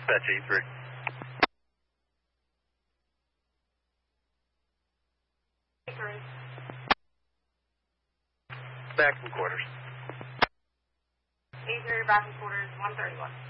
Dispatch 83. Back from quarters. 83 back in quarters, 131.